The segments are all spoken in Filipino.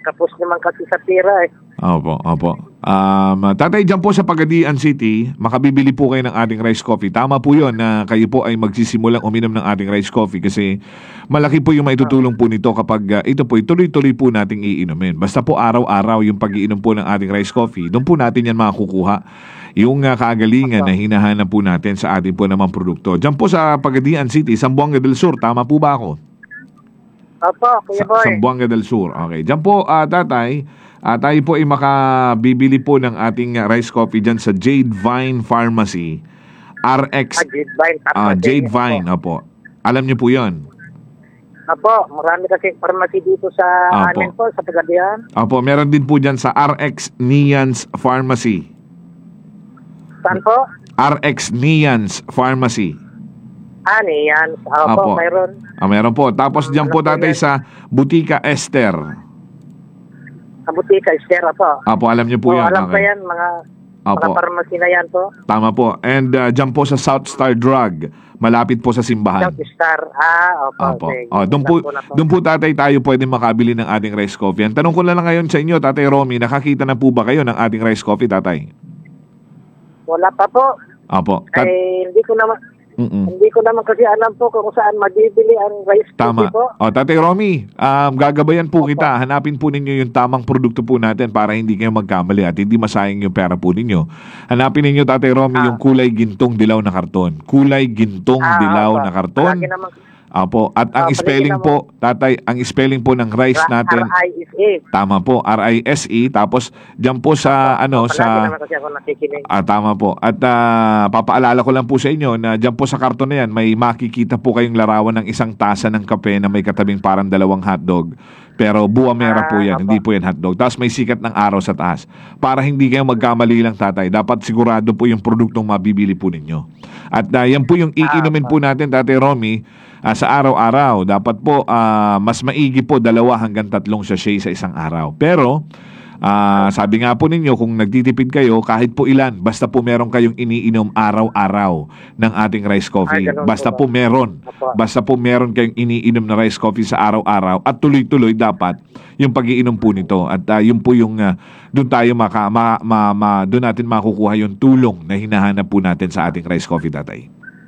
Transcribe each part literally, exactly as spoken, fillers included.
kapos naman kasi sa pera eh. Opo, opo. Um, tatay, dyan po sa Pagadian City, makabibili po kayo ng ating rice coffee. Tama po yun na kayo po ay magsisimulang uminom ng ating rice coffee kasi malaki po yung maitutulong po nito kapag uh, ito po, ituloy-tuloy po nating iinumin. Basta po araw-araw yung pag-iinom po ng ating rice coffee, doon po natin yan makukuha. Yung uh, kaagalingan na hinahanap po natin sa ating po namang produkto. Dyan po sa Pagadian City, Zamboanga del Sur, tama po ba ako? Opo, Kuya Sa, Boy. Zamboanga del Sur. Okay. Diyan po, uh, tatay, uh, tayo po ay makabibili po ng ating uh, rice coffee dyan sa Jade Vine Pharmacy. R X. Ah, Jade Vine. Uh, Jade Vine, opo. Alam niyo po yon. Opo, marami kasi pharmacy dito sa Opo. amin po, sa Pagadian. Opo, meron din po dyan sa R X Nians Pharmacy. Saan po? R X Nians Pharmacy. Ah, yan. Opo, Opo. mayroon. Ah, meron po. Tapos dyan po, tatay, sa Butika Esther. Sa butika, Esther, po. Opo, alam niyo po Oh, yan. alam ko Okay. yan, mga, mga Opo. pharmacy na yan po. Tama po. And uh, dyan po sa South Star Drug, malapit po sa simbahan. South Star. Ah, opo. Opo. sige. Oh, doon po, Alam ko na po. doon po tatay tayo pwede makabili ng ating rice coffee. Ang tanong ko na lang ngayon sa inyo, Tatay Romy, nakakita na po ba kayo ng ating rice coffee, tatay? Wala pa po. Opo. Tat- Eh, hindi ko naman, Mm-mm. hindi ko naman kasi alam po kung saan mabibili ang rice Tama. coffee po. O, Tatay Romy, um, gagabayan po kita. Hanapin po ninyo yung tamang produkto po natin para hindi kayo magkamali at hindi masayang yung pera po ninyo. Hanapin ninyo, Tatay Romy, yung kulay gintong dilaw na karton. Kulay gintong Ah, dilaw opo. na karton. Palagi naman, Apo. At ang Ah, spelling palagi po, Tatay, ang spelling po ng rice natin, R I S A. tama po, R I S E. Tapos, dyan po sa, ano, Palagi sa... naman kasi ako nakikinig. Ah, tama po. At ah, papaalala ko lang po sa inyo na dyan po sa karton na yan, may makikita po kayong larawan ng isang tasa ng kape na may katabing parang dalawang hotdog. Pero buwa mera po yan, Ah, hindi po yan hotdog. Tapos may sikat ng araw sa taas. Para hindi kayo magkamali lang, tatay, dapat sigurado po yung produktong mabibili po ninyo. At ah, yan po yung iinumin po natin, Tatay Romy, ah, sa araw-araw. Dapat po, ah, mas maigi po dalawa hanggang tatlong sachet sa isang araw. Pero, Ah, sabi nga po ninyo, kung nagtitipid kayo, kahit po ilan, basta po meron kayong iniinom araw-araw ng ating rice coffee. Ay, ganun Basta po po meron. Opo. Basta po meron kayong iniinom na rice coffee sa araw-araw at tuloy-tuloy dapat yung pag-iinom po nito. At uh, yun po yung uh, doon tayo maka, ma, ma, ma, doon natin makukuha yung tulong na hinahanap po natin sa ating rice coffee, tatay.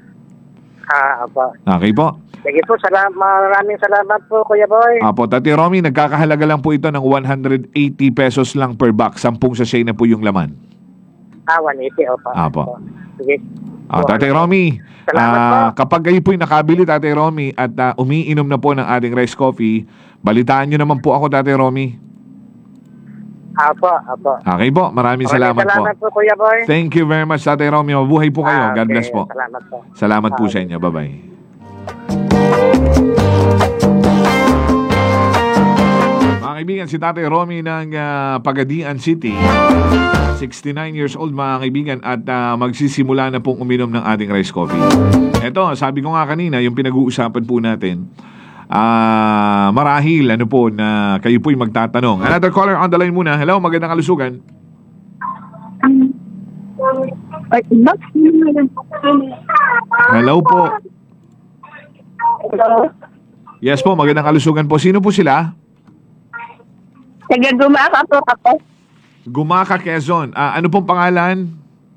Ah, opo. Okay po? Sige po, salam, maraming salamat po, Kuya Boy. Apo, Tati Romy, nagkakahalaga lang po ito ng one hundred eighty pesos lang per box. Sampung sachet na po yung laman. Ah, one eighty, opo. Apo. Sige. Ah, Tatay Romy, Salamat ah, po. kapag kayo po'y nakabili, Tatay Romy, at ah, umiinom na po ng ating rice coffee, balitaan nyo naman po ako, Tatay Romy. Apo, apo. Okay po, maraming salamat, salamat po. po, Kuya Boy. Thank you very much, Tatay Romy. Mabuhay po kayo. Ah, God okay. bless po. Salamat po. Salamat po Ah, sa inyo. Bye-bye. Mga kaibigan, si Tatay Romy ng ah, Pagadian City, sixty-nine years old, mga kaibigan, at ah, magsisimula na pong uminom ng ating rice coffee. Eto, sabi ko nga kanina, yung pinag-uusapan po natin, ah marahil, ano po, na kayo po'y magtatanong. Another caller on the line muna. Hello, magandang kalusugan. Hello po. Hello? Yes po, magandang kalusugan po. Sino po sila? Taga-gumaka po ako. Gumaka, Quezon. Ah, ano pong pangalan?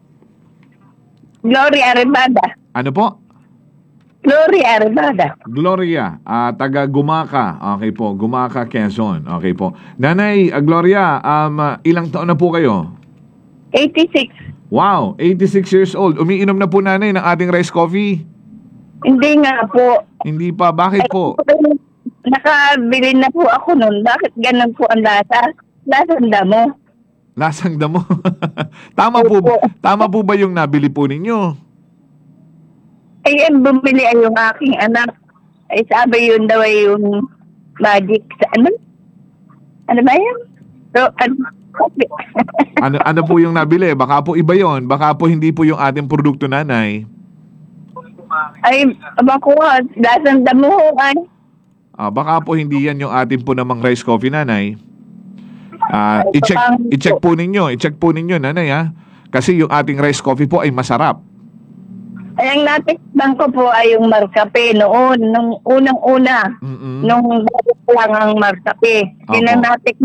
Gloria Arevada. Ano po? Gloria Arevada. Gloria, ah, taga Gumaka. Okay po, Gumaka, Quezon. Okay po. Nanay, ah, Gloria, um, ah, ilang taon na po kayo? eighty-six. Wow, eighty-six years old. Umiinom na po, nanay, ng ating rice coffee? Hindi nga po. Hindi pa. Bakit po? Nakabili na po ako nun. Bakit ganun po ang lasa? Lasang damo. Lasang damo. tama po, tama po ba yung nabili po ninyo? Ay, ang bumili ay yung aking anak. Ay, sabi yun daw ay yung magic sa ano? Ano ba yan? So, ano? Coffee. Ano ano po yung nabili? Baka po iba yon. Baka po hindi po yung ating produkto, nanay. Ay, aba ko nga, lasang damo ay. Ah, baka po hindi yan yung ating po namang rice coffee, nanay. Ah, Ay, i-check parang- i-check po ninyo, i-check po ninyo, nanay, ha. Kasi yung ating rice coffee po ay masarap. Ay, ang natikman ko po ay yung markape noon, nung unang-una. Mm-mm. Nung bago pa lang ang markape. Opo. Pinanatik